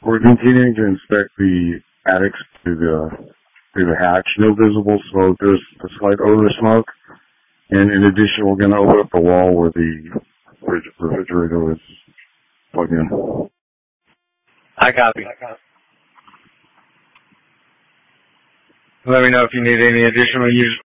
We're continuing to inspect the attics through the hatch. No visible smoke. There's a slight odor of smoke. And in addition, we're going to open up the wall where the refrigerator is plugged in. I copy. Let me know if you need any additional